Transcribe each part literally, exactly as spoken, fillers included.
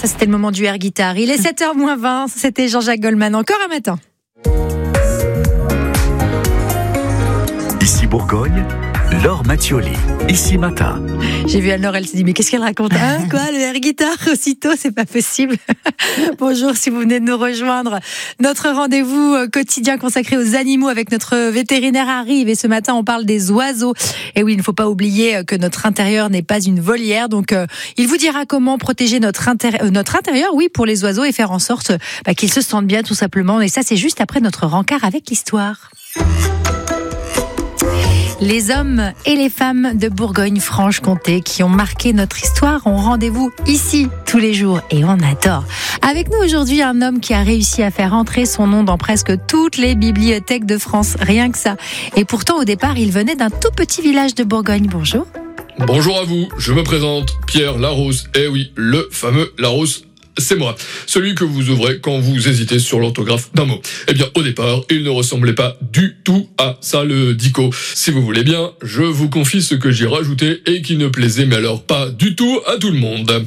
Ça, c'était le moment du air guitare. Il est sept heures moins vingt. C'était Jean-Jacques Goldman. Encore un matin. Ici Bourgogne, Laure Mattioli. Ici Matin. J'ai vu Anne-Laure, elle s'est dit, mais qu'est-ce qu'elle raconte? Hein, quoi, le air guitare aussitôt, c'est pas possible. Bonjour, si vous venez de nous rejoindre. Notre rendez-vous quotidien consacré aux animaux avec notre vétérinaire arrive. Et ce matin, on parle des oiseaux. Et oui, il ne faut pas oublier que notre intérieur n'est pas une volière. Donc, euh, il vous dira comment protéger notre, intérie- notre intérieur, oui, pour les oiseaux et faire en sorte bah, qu'ils se sentent bien, tout simplement. Et ça, c'est juste après notre rencard avec l'histoire. Les hommes et les femmes de Bourgogne-Franche-Comté qui ont marqué notre histoire ont rendez-vous ici tous les jours et on adore. Avec nous aujourd'hui, un homme qui a réussi à faire entrer son nom dans presque toutes les bibliothèques de France, rien que ça. Et pourtant, au départ, il venait d'un tout petit village de Bourgogne. Bonjour. Bonjour à vous, je me présente, Pierre Larose. Eh oui, le fameux Larose. C'est moi, celui que vous ouvrez quand vous hésitez sur l'orthographe d'un mot. Eh bien, au départ, il ne ressemblait pas du tout à ça, le dico. Si vous voulez bien, je vous confie ce que j'ai rajouté et qui ne plaisait mais alors pas du tout à tout le monde.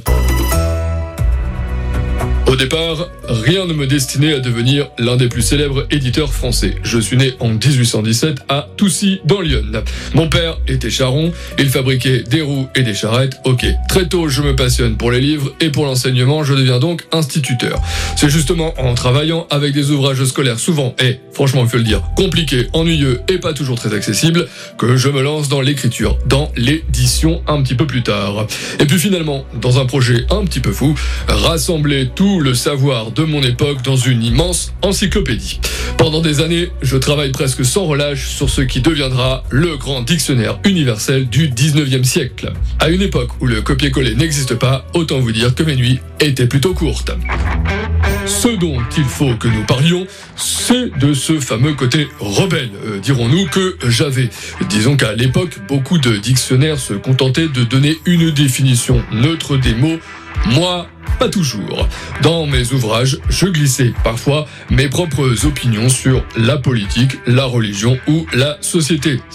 Au départ, rien ne me destinait à devenir l'un des plus célèbres éditeurs français. Je suis né en dix-huit cent dix-sept à Toussy, dans l'Yonne. Mon père était charron, il fabriquait des roues et des charrettes. Ok, très tôt, je me passionne pour les livres et pour l'enseignement, je deviens donc instituteur. C'est justement en travaillant avec des ouvrages scolaires souvent, et franchement, il faut le dire, compliqués, ennuyeux et pas toujours très accessibles, que je me lance dans l'écriture, dans l'édition un petit peu plus tard. Et puis finalement, dans un projet un petit peu fou, rassembler tout le savoir de mon époque dans une immense encyclopédie. Pendant des années, je travaille presque sans relâche sur ce qui deviendra le grand dictionnaire universel du dix-neuvième siècle. À une époque où le copier-coller n'existe pas, autant vous dire que mes nuits étaient plutôt courtes. Ce dont il faut que nous parlions, c'est de ce fameux côté rebelle, euh, dirons-nous, que j'avais. Disons qu'à l'époque, beaucoup de dictionnaires se contentaient de donner une définition neutre des mots. Moi, pas toujours. Dans mes ouvrages, je glissais parfois mes propres opinions sur la politique, la religion ou la société.